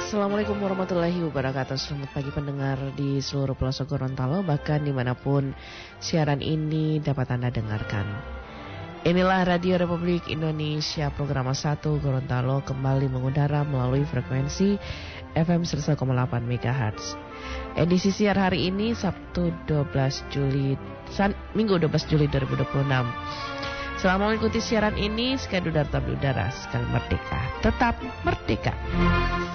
Assalamualaikum warahmatullahi wabarakatuh. Selamat pagi pendengar di seluruh pelosok Gorontalo, bahkan dimanapun siaran ini dapat Anda dengarkan. Inilah Radio Republik Indonesia, program 1 Gorontalo kembali mengudara melalui frekuensi FM 101,8 MHz. Edisi siar hari ini Sabtu 12 Juli, Minggu 12 Juli 2026. Selama mengikuti siaran ini, sekali udara, sekali merdeka, tetap merdeka.